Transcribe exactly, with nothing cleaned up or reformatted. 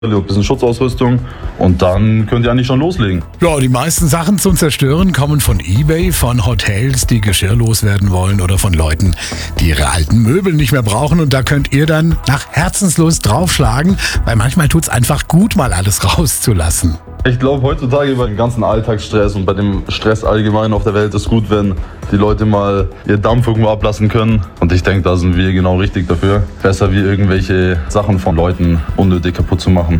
ein bisschen Schutzausrüstung und dann könnt ihr eigentlich schon loslegen. Ja, die meisten Sachen zum Zerstören kommen von eBay, von Hotels, die Geschirr loswerden wollen oder von Leuten, die ihre alten Möbel nicht mehr brauchen. Und da könnt ihr dann nach Herzenslust draufschlagen, weil manchmal tut's einfach gut, mal alles rauszulassen. Ich glaube, heutzutage bei dem ganzen Alltagsstress und bei dem Stress allgemein auf der Welt ist gut, wenn die Leute mal ihr Dampf irgendwo ablassen können. Und ich denke, da sind wir genau richtig dafür. Besser wie irgendwelche Sachen von Leuten unnötig kaputt zu machen.